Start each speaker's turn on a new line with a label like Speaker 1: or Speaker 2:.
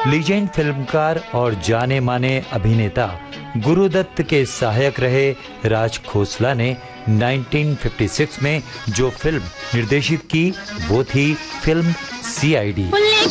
Speaker 1: Legend फिल्मकार और जाने माने अभिनेता गुरुदत्त के सहायक रहे राज खोसला ने 1956 में जो फिल्म निर्देशित की वो थी फिल्म CID।